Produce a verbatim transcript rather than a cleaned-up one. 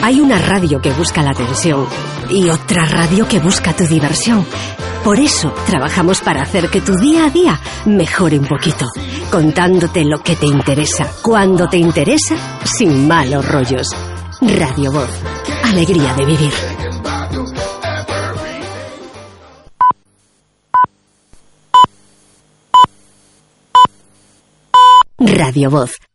Hay una radio que busca la atención y otra radio que busca tu diversión. Por eso trabajamos para hacer que tu día a día mejore un poquito, contándote lo que te interesa, cuando te interesa, sin malos rollos. Radio Voz. Alegría de vivir. Radio Voz.